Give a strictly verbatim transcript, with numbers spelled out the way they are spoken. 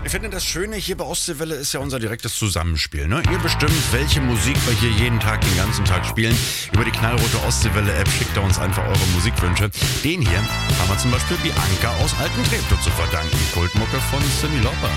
Ich finde, das Schöne hier bei Ostseewelle ist ja unser direktes Zusammenspiel. Ne? Ihr bestimmt, welche Musik wir hier jeden Tag, den ganzen Tag spielen. Über die knallrote Ostseewelle-App schickt ihr uns einfach eure Musikwünsche. Den hier haben wir zum Beispiel Bianca aus Alten Treptow zu verdanken. Kultmucke von Cyndi Lauper.